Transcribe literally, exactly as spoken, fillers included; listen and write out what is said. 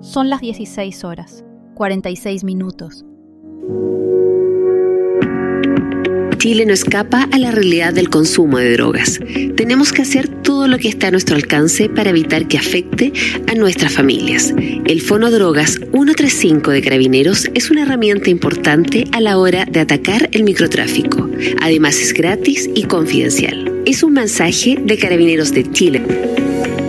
Son las dieciséis horas, cuarenta y seis minutos. Chile no escapa a la realidad del consumo de drogas. Tenemos que hacer todo lo que está a nuestro alcance para evitar que afecte a nuestras familias. El Fonodrogas ciento treinta y cinco de Carabineros es una herramienta importante a la hora de atacar el microtráfico. Además es gratis y confidencial. Es un mensaje de Carabineros de Chile.